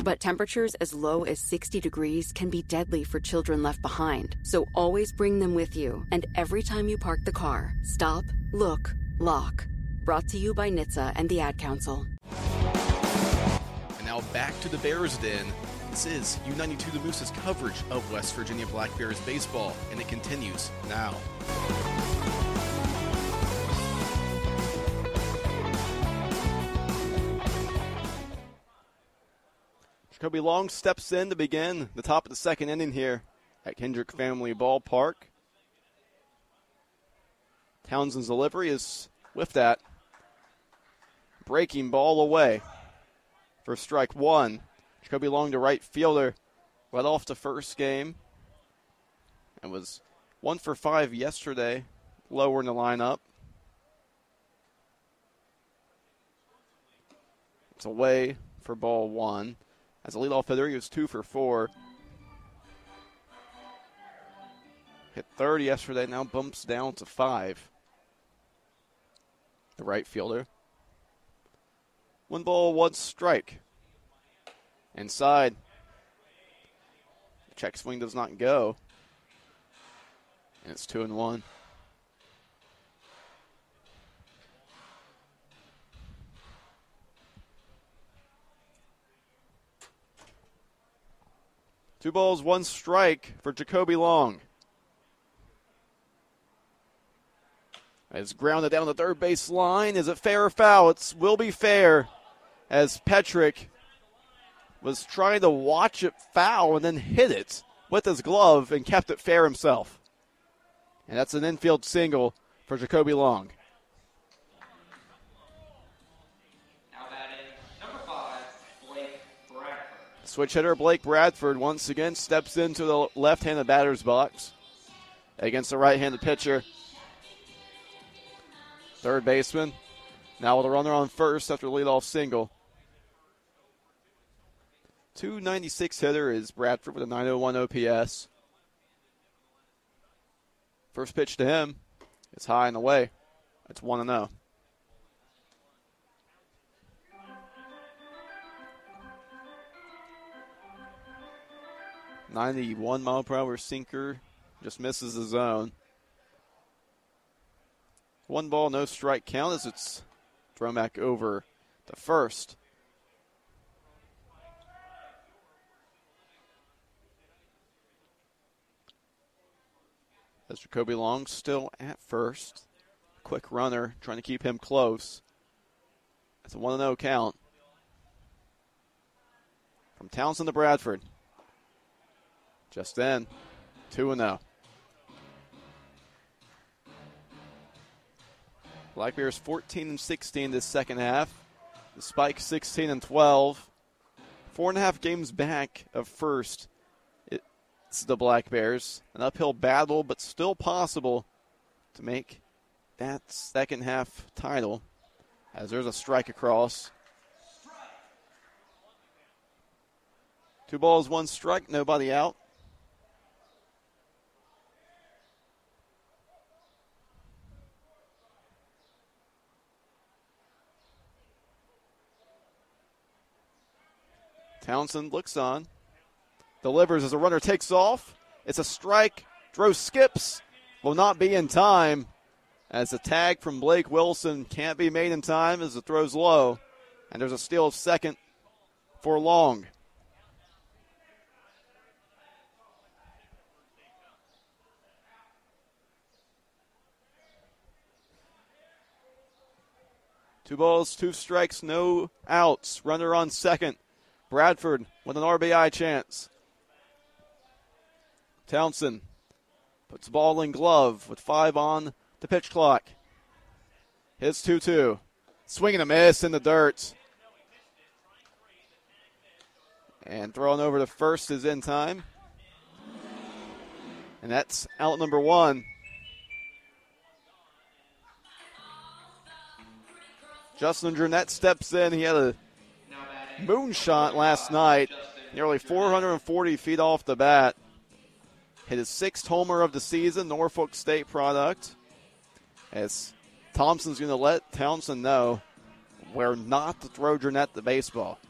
But temperatures as low as 60 degrees can be deadly for children left behind. So always bring them with you. And every time you park the car, stop, look, lock. Brought to you by NHTSA and the Ad Council. And now back to the Bears Den. This is U92 The Moose's coverage of West Virginia Black Bears baseball, and it continues now. Jacoby Long steps in to begin the top of the second inning here at Kendrick Family Ballpark. Townsend's delivery is with that. Breaking ball away for strike one. Jacoby Long, the right fielder, led off the first game and was 1 for 5 yesterday, lower in the lineup. It's away for ball one. As a leadoff hitter, he was 2 for 4. Hit third yesterday, now bumps down to 5. The right fielder. 1 ball, 1 strike. Inside. The check swing does not go. And it's 2-1. Two balls, 1 strike for Jacoby Long. It's grounded down the third base line. Is it fair or foul? It will be fair, as Petrick was trying to watch it foul and then hit it with his glove and kept it fair himself. And that's an infield single for Jacoby Long. Switch hitter Blake Bradford once again steps into the left-handed batter's box against the right-handed pitcher. Third baseman now with a runner on first after the leadoff single. 296 hitter is Bradford with a 901 OPS. First pitch to him. It's high and away. It's 1-0. .91-mile-per-hour sinker just misses the zone. 1 ball, no strike count as it's thrown back over to first. As Jacoby Long still at first. Quick runner trying to keep him close. It's a 1-0 count. From Townsend to Bradford. Just then, 2-0. Black Bears 14-16 this second half. The Spike 16-12. 4.5 games back of first. It's the Black Bears. An uphill battle, but still possible to make that second half title. As there's a strike across. 2 balls, 1 strike, nobody out. Townsend looks on. Delivers as a runner takes off. It's a strike. Throw skips. Will not be in time. As the tag from Blake Wilson can't be made in time as the throw's low. And there's a steal of second for Long. Two balls, 2 strikes, no outs. Runner on second. Bradford with an RBI chance. Townsend puts the ball in glove with 5 on the pitch clock. Hits 2-2. Swing and a miss in the dirt. And throwing over to first is in time. And that's out number 1. Justin Durnett steps in. He had a moonshot last night, nearly 440 feet off the bat. Hit his 6th homer of the season, Norfolk State product. As Thompson's going to let Townsend know where not to throw Durnett the baseball.